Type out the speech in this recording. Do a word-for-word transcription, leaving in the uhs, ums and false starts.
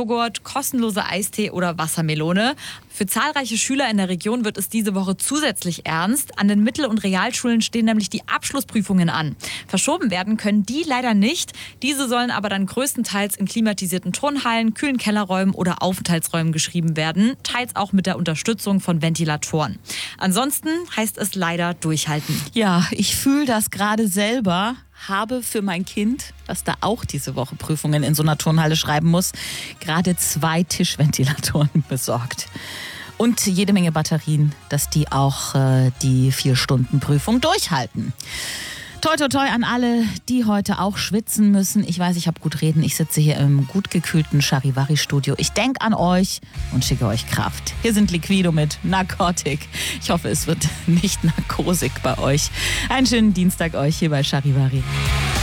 Joghurt, kostenloser Eistee oder Wassermelone. Für zahlreiche Schüler in der Region wird es diese Woche zusätzlich ernst. An den Mittel- und Realschulen stehen nämlich die Abschlussprüfungen an. Verschoben werden können die leider nicht. Diese sollen aber dann größtenteils in klimatisierten Turnhallen, kühlen Kellerräumen oder Aufenthaltsräumen geschrieben werden, teils auch mit der Unterstützung von Ventilatoren. Ansonsten heißt es leider durchhalten. Ja, ich fühle das gerade selber. Habe für mein Kind, das da auch diese Woche Prüfungen in so einer Turnhalle schreiben muss, gerade zwei Tischventilatoren besorgt. Und jede Menge Batterien, dass die auch äh, die Vier-Stunden-Prüfung durchhalten. Toi, toi, toi an alle, die heute auch schwitzen müssen. Ich weiß, ich habe gut reden. Ich sitze hier im gut gekühlten Charivari-Studio. Ich denke an euch und schicke euch Kraft. Hier sind Liquido mit Narcotic. Ich hoffe, es wird nicht narkosig bei euch. Einen schönen Dienstag euch hier bei Charivari.